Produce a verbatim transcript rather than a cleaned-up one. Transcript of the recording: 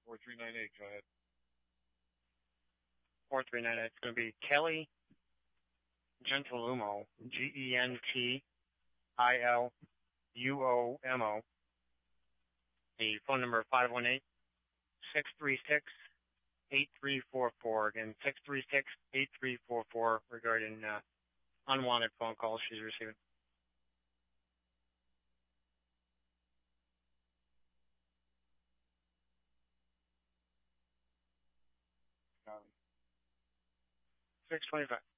four three nine eight, go ahead. four three nine eight. It's going to be Kelly Gentilumo, G E N T I L U O M O. The phone number five one eight, six three six, eight three four four. Again, six three six, eight three four four regarding uh, unwanted phone calls she's receiving. Got it. six twenty-five.